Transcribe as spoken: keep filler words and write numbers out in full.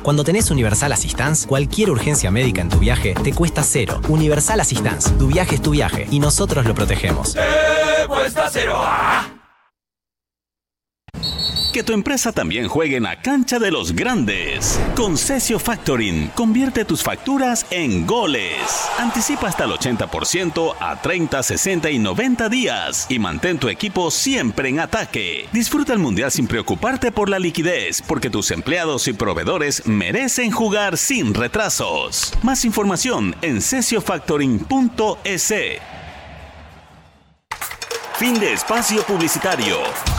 Cuando tenés Universal Assistance, cualquier urgencia médica en tu viaje te cuesta cero. Universal Assistance, tu viaje es tu viaje y nosotros lo protegemos. ¡Eh, cuesta cero! ¡Ah! Que tu empresa también juegue en la cancha de los grandes. Con Sesio Factoring, convierte tus facturas en goles. Anticipa hasta el ochenta por ciento a treinta, sesenta y noventa días. Y mantén tu equipo siempre en ataque. Disfruta el mundial sin preocuparte por la liquidez, porque tus empleados y proveedores merecen jugar sin retrasos. Más información en sesio factoring punto es. Fin de espacio publicitario.